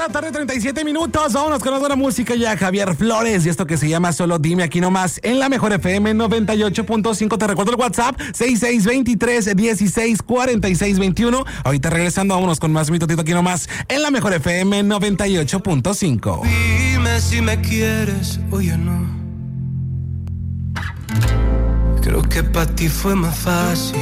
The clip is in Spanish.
la tarde, 37 minutos. Vámonos con otra música ya. Javier Flores y esto que se llama Solo Dime, aquí nomás en la Mejor FM 98.5. Te recuerdo el WhatsApp 6623-164621. Ahorita regresando, vámonos con más mitotito aquí nomás en la Mejor FM 98.5. Dime si me quieres o ya no. Creo que para ti fue más fácil